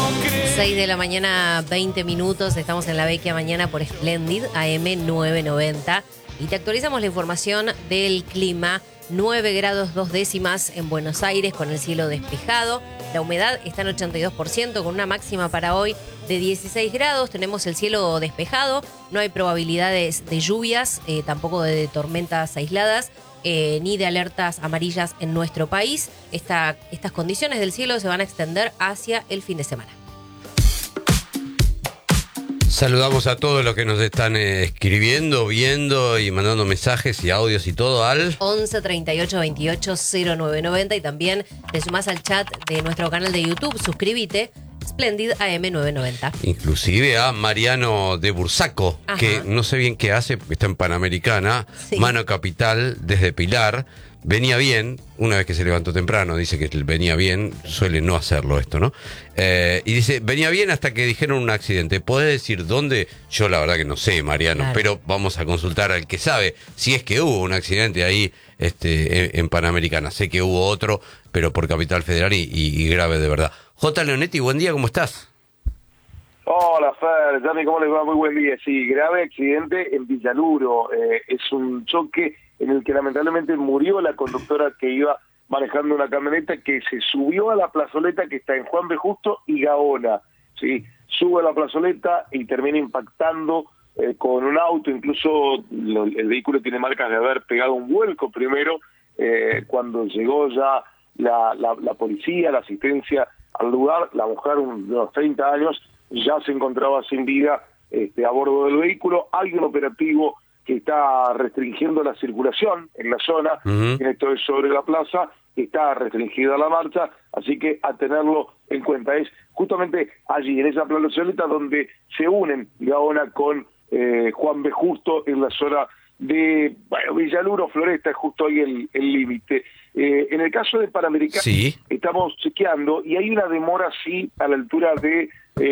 6 de la mañana, 20 minutos. Estamos en la Vecchia Mañana por Splendid, AM 990. Y te actualizamos la información del clima. 9 grados 2 décimas en Buenos Aires con el cielo despejado. La humedad está en 82% con una máxima para hoy de 16 grados. Tenemos el cielo despejado. No hay probabilidades de lluvias, tampoco de tormentas aisladas. Ni de alertas amarillas en nuestro país. Estas condiciones del cielo se van a extender hacia el fin de semana. Saludamos a todos los que nos están escribiendo, viendo y mandando mensajes y audios y todo al 11 38 28 0990 y también te sumás al chat de nuestro canal de YouTube. Suscríbete, Splendid AM 990. Inclusive a Mariano de Bursaco, Ajá, que no sé bien qué hace, porque está en Panamericana, sí, Mano Capital, desde Pilar. Venía bien, una vez que se levantó temprano, dice que venía bien, suele no hacerlo esto, ¿no? Y dice, venía bien hasta que dijeron un accidente. ¿Podés decir dónde? Yo la verdad que no sé, Mariano, claro, pero vamos a consultar al que sabe, si es que hubo un accidente ahí en Panamericana. Sé que hubo otro, pero por Capital Federal y grave de verdad. J. Leonetti, buen día, ¿cómo estás? Hola Fer, Dani, ¿cómo les va? Muy buen día. Sí, grave accidente en Villaluro. Es un choque en el que lamentablemente murió la conductora que iba manejando una camioneta que se subió a la plazoleta que está en Juan B. Justo y Gaona. ¿Sí? Sube a la plazoleta y termina impactando con un auto. Incluso el vehículo tiene marcas de haber pegado un vuelco primero. Cuando llegó ya la policía, la asistencia al lugar, la mujer de unos 30 años ya se encontraba sin vida a bordo del vehículo. Hay un operativo que está restringiendo la circulación en la zona, en esto es sobre la plaza, está restringida la marcha, así que a tenerlo en cuenta. Es justamente allí, en esa plazoleta, donde se unen Gaona con Juan B. Justo, en la zona de Villaluro, Floresta, es justo ahí el límite. En el caso de Panamericana, sí, estamos chequeando y hay una demora, sí, a la altura de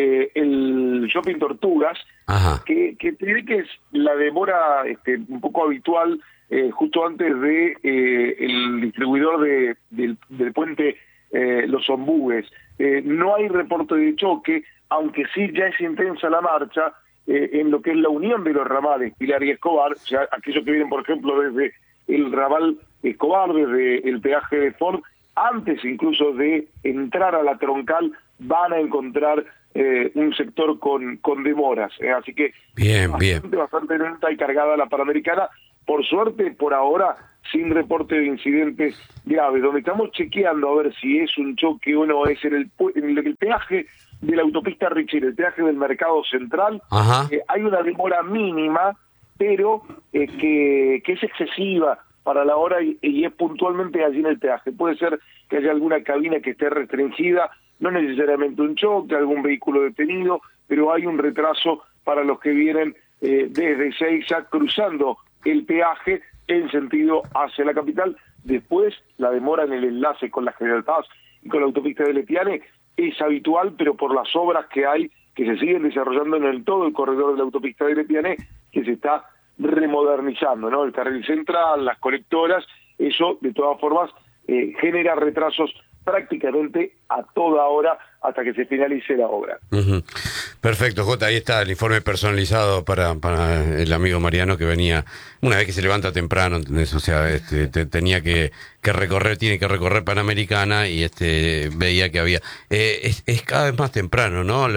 el Shopping Tortugas, que te diré que es la demora un poco habitual justo antes de el distribuidor del puente Los Ombúes. No hay reporte de choque, aunque sí ya es intensa la marcha en lo que es la unión de los ramales Pilar y Escobar, o sea, aquellos que vienen, por ejemplo, desde el ramal Escobar, desde el peaje de Ford, antes incluso de entrar a la troncal, van a encontrar un sector con demoras. Así que bastante lenta y cargada la Panamericana. Por suerte, por ahora, sin reporte de incidentes graves. Donde estamos chequeando a ver si es un choque o no es en el peaje de la autopista Richel, el peaje del Mercado Central. Hay una demora mínima, pero que es excesiva para la hora y es puntualmente allí en el peaje. Puede ser que haya alguna cabina que esté restringida, no necesariamente un choque, algún vehículo detenido, pero hay un retraso para los que vienen desde Seiza cruzando el peaje en sentido hacia la capital. Después, la demora en el enlace con la General Paz y con la autopista de Letiane es habitual, pero por las obras que hay, que se siguen desarrollando en todo el corredor de la autopista de Letiane, que se está remodernizando, ¿no? El carril central, las conectoras, eso de todas formas genera retrasos prácticamente a toda hora hasta que se finalice la obra. Perfecto, Jota, ahí está el informe personalizado para el amigo Mariano, que venía una vez que se levanta temprano, ¿entendés? O sea, tenía que recorrer, tiene que recorrer Panamericana y veía que había es cada vez más temprano, ¿no?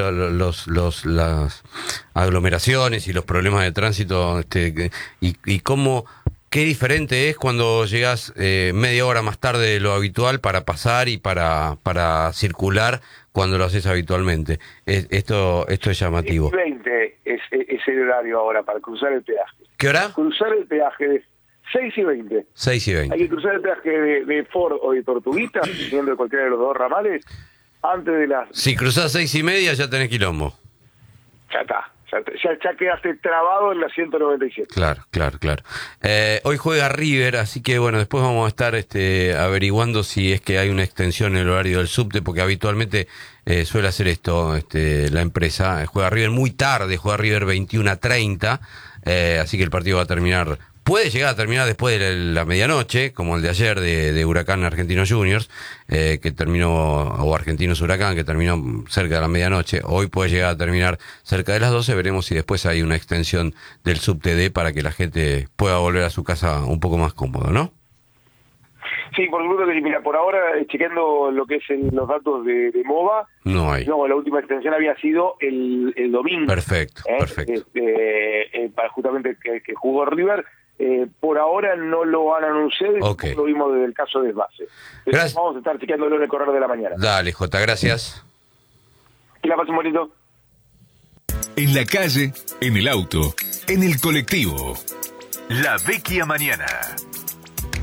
Las aglomeraciones y los problemas de tránsito, y cómo. Qué diferente es cuando llegas media hora más tarde de lo habitual para pasar y para circular cuando lo haces habitualmente. Esto es llamativo. 6:20 es el horario ahora para cruzar el peaje. ¿Qué hora? Cruzar el peaje de 6:20. 6:20. Hay que cruzar el peaje de Ford o de Tortuguita, viniendo de cualquiera de los dos ramales, antes de las... Si cruzás 6:30 ya tenés quilombo. Ya está. Ya quedaste trabado en la 197. Claro. Hoy juega River, así que bueno, después vamos a estar averiguando si es que hay una extensión en el horario del subte, porque habitualmente suele hacer esto la empresa. Juega River muy tarde, juega River 21:30, así que el partido va a terminar puede llegar a terminar después de la medianoche, como el de ayer de Huracán Argentinos Juniors, que terminó, o Argentinos Huracán, que terminó cerca de la medianoche. Hoy puede llegar a terminar cerca de las 12. Veremos si después hay una extensión del subTD para que la gente pueda volver a su casa un poco más cómodo, ¿no? Sí, por supuesto que sí. Mira, por ahora, chequeando lo que es los datos de MOVA, no hay. No, la última extensión había sido el domingo. Perfecto, perfecto. Para justamente que jugó River. Por ahora no lo han anunciado y Okay. lo vimos desde el caso de Desbase. Gracias. Vamos a estar chequeándolo en el correo de la mañana. Dale, Jota, gracias. Que la pasen bonito. En la calle, en el auto, en el colectivo. La Vecchia Mañana.